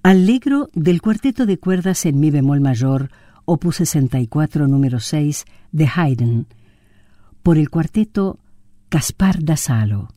Allegro del cuarteto de cuerdas en mi bemol mayor, opus 64, número 6, de Haydn, por el cuarteto Caspar da Salo.